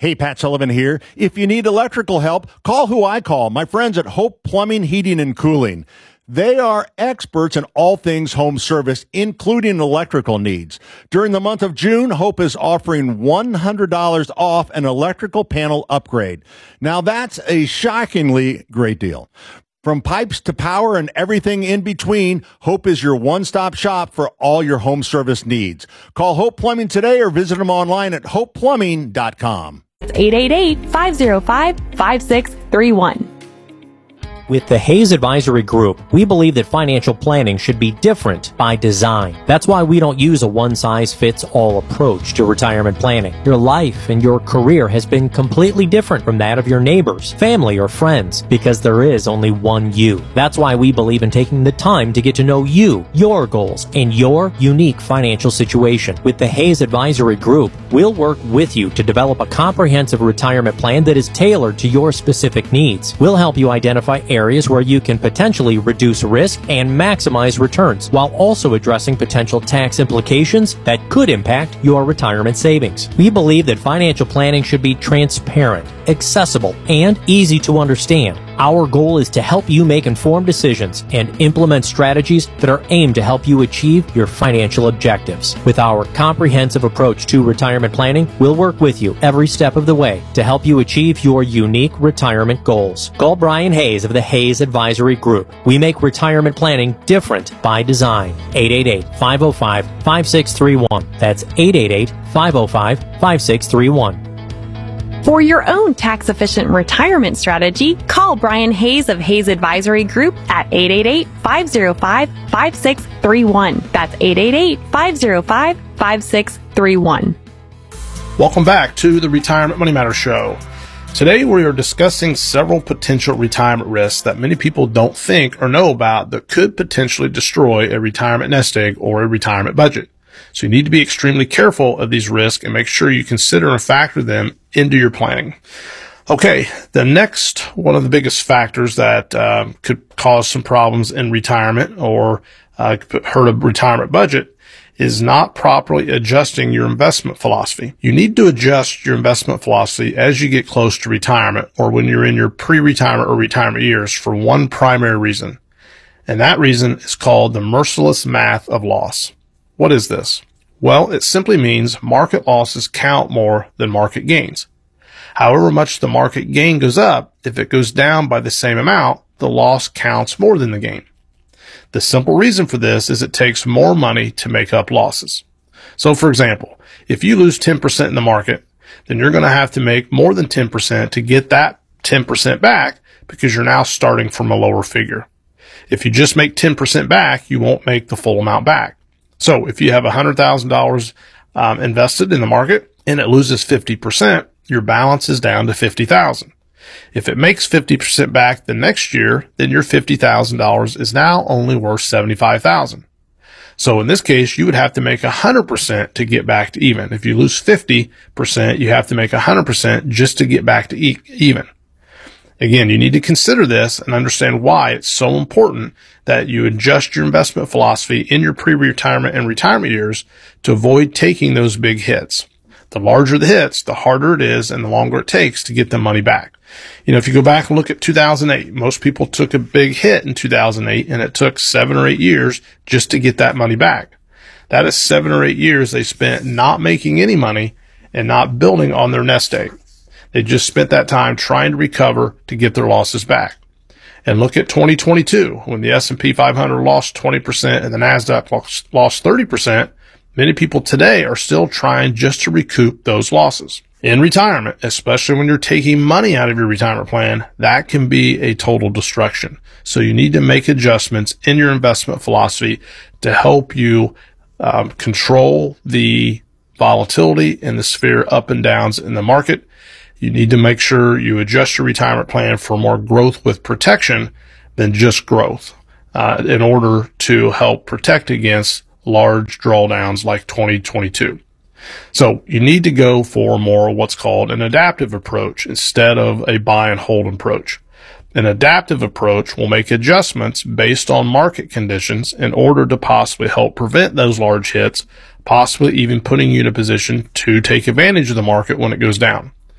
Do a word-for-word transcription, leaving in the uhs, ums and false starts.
Hey, Pat Sullivan here. If you need electrical help, call who I call, my friends at Hope Plumbing, Heating, and Cooling. They are experts in all things home service, including electrical needs. During the month of June, Hope is offering one hundred dollars off an electrical panel upgrade. Now, that's a shockingly great deal. From pipes to power and everything in between, Hope is your one-stop shop for all your home service needs. Call Hope Plumbing today or visit them online at hope plumbing dot com. It's eight eight eight, five oh five, five six three one. With the Hayes Advisory Group, we believe that financial planning should be different by design. That's why we don't use a one-size-fits-all approach to retirement planning. Your life and your career has been completely different from that of your neighbors, family, or friends, because there is only one you. That's why we believe in taking the time to get to know you, your goals, and your unique financial situation. With the Hayes Advisory Group, we'll work with you to develop a comprehensive retirement plan that is tailored to your specific needs. We'll help you identify areas areas where you can potentially reduce risk and maximize returns, while also addressing potential tax implications that could impact your retirement savings. We believe that financial planning should be transparent, accessible, and easy to understand. Our goal is to help you make informed decisions and implement strategies that are aimed to help you achieve your financial objectives. With our comprehensive approach to retirement planning, we'll work with you every step of the way to help you achieve your unique retirement goals. Call Brian Hayes of the Hayes Advisory Group. We make retirement planning different by design. eight eight eight, five oh five, five six three one. That's eight eight eight, five oh five, five six three one. For your own tax-efficient retirement strategy, call Brian Hayes of Hayes Advisory Group at eight eight eight, five oh five, five six three one. That's eight eight eight, five oh five, five six three one. Welcome back to the Retirement Money Matters Show. Today we are discussing several potential retirement risks that many people don't think or know about that could potentially destroy a retirement nest egg or a retirement budget. So you need to be extremely careful of these risks and make sure you consider and factor them into your planning. Okay, the next one of the biggest factors that um, could cause some problems in retirement or uh, hurt a retirement budget is not properly adjusting your investment philosophy. You need to adjust your investment philosophy as you get close to retirement or when you're in your pre-retirement or retirement years for one primary reason. And that reason is called the merciless math of loss. What is this? Well, it simply means market losses count more than market gains. However much the market gain goes up, if it goes down by the same amount, the loss counts more than the gain. The simple reason for this is it takes more money to make up losses. So, for example, if you lose ten percent in the market, then you're going to have to make more than ten percent to get that ten percent back because you're now starting from a lower figure. If you just make ten percent back, you won't make the full amount back. So if you have one hundred thousand dollars um, invested in the market and it loses fifty percent, your balance is down to fifty thousand dollars. If it makes fifty percent back the next year, then your fifty thousand dollars is now only worth seventy-five thousand dollars. So in this case, you would have to make one hundred percent to get back to even. If you lose fifty percent, you have to make one hundred percent just to get back to e- even. Again, you need to consider this and understand why it's so important that you adjust your investment philosophy in your pre-retirement and retirement years to avoid taking those big hits. The larger the hits, the harder it is and the longer it takes to get the money back. You know, if you go back and look at two thousand eight, most people took a big hit in two thousand eight and it took seven or eight years just to get that money back. That is seven or eight years they spent not making any money and not building on their nest egg. They just spent that time trying to recover to get their losses back. And look at twenty twenty-two, when the S and P five hundred lost twenty percent and the NASDAQ lost, lost thirty percent. Many people today are still trying just to recoup those losses. In retirement, especially when you're taking money out of your retirement plan, that can be a total destruction. So you need to make adjustments in your investment philosophy to help you um, control the volatility and the severe up and downs in the market. You need to make sure you adjust your retirement plan for more growth with protection than just growth uh, in order to help protect against large drawdowns like twenty twenty-two. So you need to go for more what's called an adaptive approach instead of a buy and hold approach. An adaptive approach will make adjustments based on market conditions in order to possibly help prevent those large hits, possibly even putting you in a position to take advantage of the market when it goes down.